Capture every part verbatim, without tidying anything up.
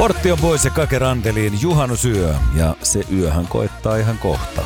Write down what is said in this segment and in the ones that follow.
Portti on pois ja Kake Randeliin juhannusyö, ja se yöhän koittaa ihan kohta.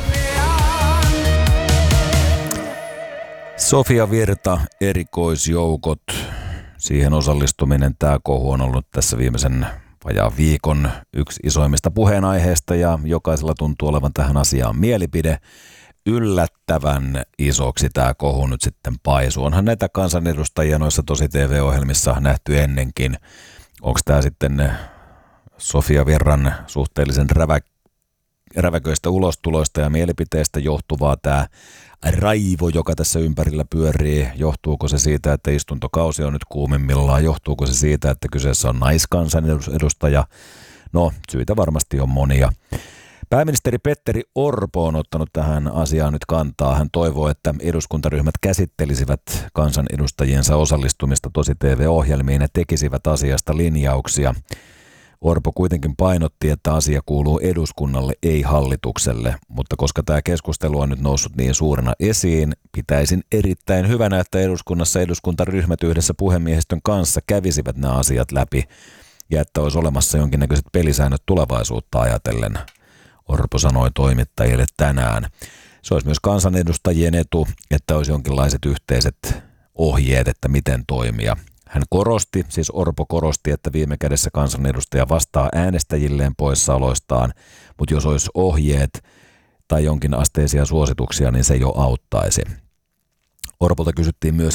Sofia Virta, erikoisjoukot, siihen osallistuminen, tämä kohu on ollut tässä viimeisen vajaan viikon yksi isoimmista puheenaiheista, ja jokaisella tuntuu olevan tähän asiaan mielipide. Yllättävän isoksi tämä kohu nyt sitten paisuu. Onhan näitä kansanedustajia noissa tosi T V-ohjelmissa nähty ennenkin. Onko tämä sitten Sofia Virran suhteellisen rävä, räväköistä ulostuloista ja mielipiteistä johtuvaa tämä raivo, joka tässä ympärillä pyörii? Johtuuko se siitä, että istuntokausi on nyt kuumimmillaan? Johtuuko se siitä, että kyseessä on naiskansanedustaja? No, syitä varmasti on monia. Pääministeri Petteri Orpo on ottanut tähän asiaan nyt kantaa. Hän toivoo, että eduskuntaryhmät käsittelisivät kansanedustajiensa osallistumista tosi T V-ohjelmiin ja tekisivät asiasta linjauksia. Orpo kuitenkin painotti, että asia kuuluu eduskunnalle, ei hallitukselle, mutta koska tämä keskustelu on nyt noussut niin suurena esiin, pitäisin erittäin hyvänä, että eduskunnassa eduskuntaryhmät yhdessä puhemiehistön kanssa kävisivät nämä asiat läpi ja että olisi olemassa jonkinnäköiset pelisäännöt tulevaisuutta ajatellen, Orpo sanoi toimittajille tänään. Se olisi myös kansanedustajien etu, että olisi jonkinlaiset yhteiset ohjeet, että miten toimia. Hän korosti, siis Orpo korosti, että viime kädessä kansanedustaja vastaa äänestäjilleen poissaoloistaan, mutta jos olisi ohjeet tai jonkin asteisia suosituksia, niin se jo auttaisi. Orpolta kysyttiin myös